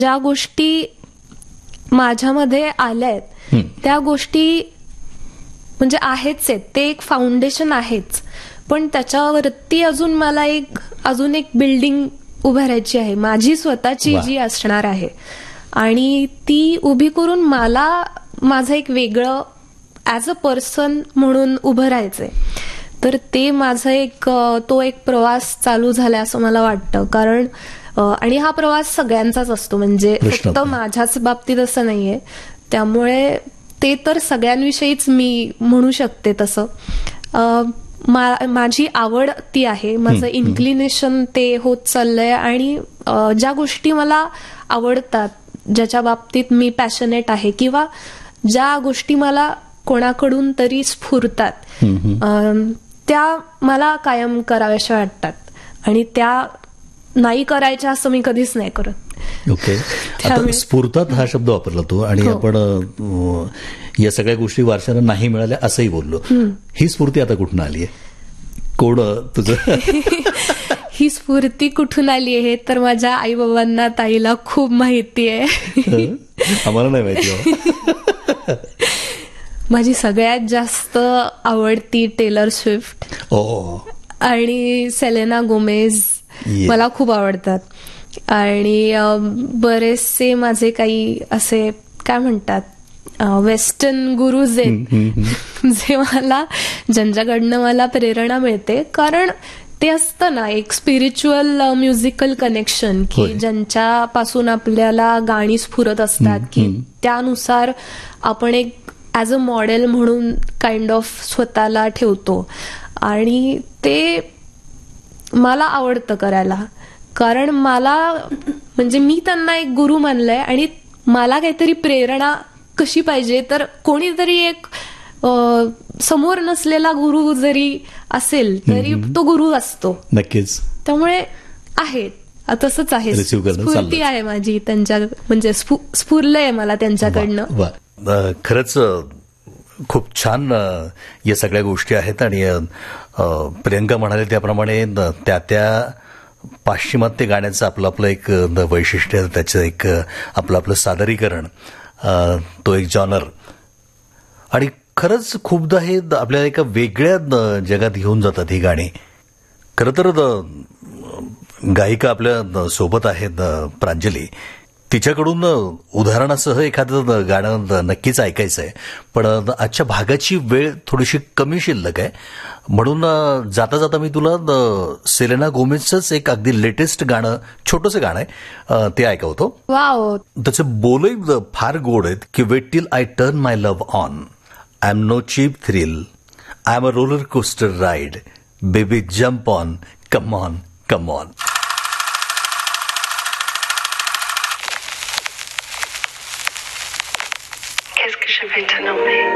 ज्या गोष्टी माझ्यामध्ये आल्यात त्या गोष्टी म्हणजे आहेच आहेत, ते एक फाउंडेशन आहेच, पण त्याच्यावरती अजून एक बिल्डिंग उभारायची आहे माझी स्वतःची जी असणार आहे, आणि ती उभी करून मला माझं एक वेगळं ऍज अ पर्सन म्हणून उभं राहायचंय. तर ते माझं तो एक प्रवास चालू झालाय असं मला वाटतं. कारण आणि हा प्रवास सगळ्यांचाच असतो, म्हणजे फक्त माझ्याच बाबतीत असं नाहीये. त्यामुळे ते तर सगळ्यांविषयीच मी म्हणू शकते तसं. माझी आवड ती आहे, माझं इन्क्लिनेशन ते होत चाललंय, आणि ज्या गोष्टी मला आवडतात, ज्याच्या बाबतीत मी पॅशनेट आहे, किंवा ज्या गोष्टी मला कोणाकडून तरी स्फुरतात, त्या मला कायम कराव्याशा वाटतात, आणि त्या नाही करायच्या असं मी कधीच नाही करत. ओके. आता स्फुरतात हा शब्द वापरला तू, आणि आपण या सगळ्या गोष्टी वारशानं नाही मिळाल्या असंही बोललो. ही स्फूर्ती आता कुठून आली आहे? कोण तुझं? ही स्फूर्ती कुठून आली आहे तर माझ्या आई बाबांना, ताईला खूप माहिती आहे. आम्हाला नाही माहिती. माझी सगळ्यात जास्त आवडती टेलर स्विफ्ट आणि सेलेना गोमेज मला खूप आवडतात. आणि बरेचसे माझे काही असे काय म्हणतात वेस्टर्न गुरुज आहेत ज्यांच्याकडनं मला प्रेरणा मिळते. कारण ते असतं ना एक स्पिरिच्युअल म्युझिकल कनेक्शन, की ज्यांच्यापासून आपल्याला गाणी स्फुरत असतात, की त्यानुसार आपण एक ऍज अ मॉडेल म्हणून काइंड ऑफ स्वतःला ठेवतो. आणि ते मला आवडतं करायला, कारण मला म्हणजे मी त्यांना एक गुरु मानलंय, आणि मला काहीतरी प्रेरणा कशी पाहिजे तर कोणीतरी एक समोर नसलेला गुरु जरी असेल तरी तो गुरु असतो. नक्कीच. त्यामुळे आहे तसंच आहे, स्फूर्ती आहे माझी त्यांच्या, म्हणजे स्फुरलंय मला त्यांच्याकडनं. खरंच खूप छान या सगळ्या गोष्टी आहेत. आणि प्रियंका म्हणाले त्याप्रमाणे त्या पाश्चिमात्य गाण्याचं आपलं एक वैशिष्ट्य, त्याचं एक आपलं सादरीकरण, तो एक जॉनर. आणि खरंच खूपदा हे आपल्याला एका वेगळ्या जगात घेऊन जातात ही गाणी. खरं तर गायिका आपल्या सोबत आहेत प्रांजली, तिच्याकडून उदाहरणासह एखादं गाणं नक्कीच ऐकायचं आहे. पण आजच्या भागाची वेळ थोडीशी कमी शिल्लक आहे, म्हणून जाता जाता मी तुला सेलेना गोमेजचंच एक अगदी लेटेस्ट गाणं, छोटंसं गाणं आहे, ते ऐकवतो. वाव. त्याचे बोलही फार गोड आहेत, की weight till I turn my love on, I am no chip thrill, I am a roller coaster ride, baby jump on, come on come on. Qu'est-ce que je vais te nommer?